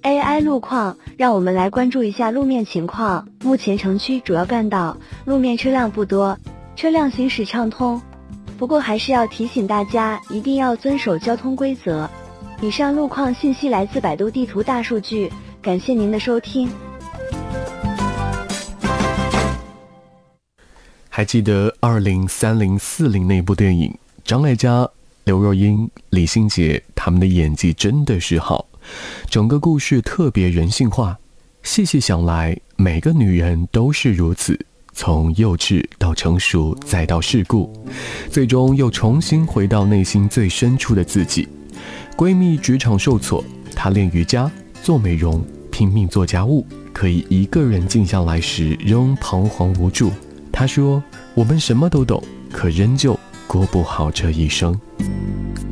AI 路况，让我们来关注一下路面情况。目前城区主要干道路面车辆不多，车辆行驶畅通。不过还是要提醒大家，一定要遵守交通规则。以上路况信息来自百度地图大数据，感谢您的收听。 还记得203040那部电影，张艾嘉、刘若英、李心洁他们的演技真的是好，整个故事特别人性化。细细想来，每个女人都是如此，从幼稚到成熟再到世故，最终又重新回到内心最深处的自己。闺蜜职场受挫，她练瑜伽、做美容、拼命做家务，可以一个人静下来时仍彷徨无助。她说，我们什么都懂，可仍旧过不好这一生。